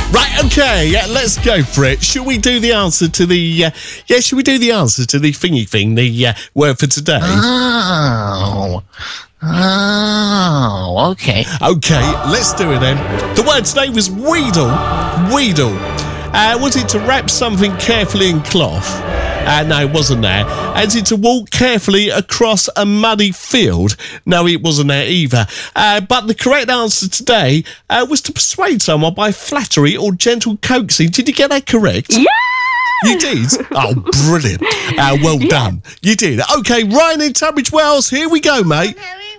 Right, okay, yeah, let's go for it. Should we do the answer to the, should we do the answer to the thingy thing, the word for today? Oh, okay. Okay, let's do it then. The word today was wheedle. Wheedle. Was it to wrap something carefully in cloth? No, it wasn't there. Is it to walk carefully across a muddy field? No, it wasn't there either. But the correct answer today was to persuade someone by flattery or gentle coaxing. Did you get that correct? Yeah! You did? Oh, brilliant. Well done. You did. Okay, Ryan in Tunbridge Wells, here we go, mate.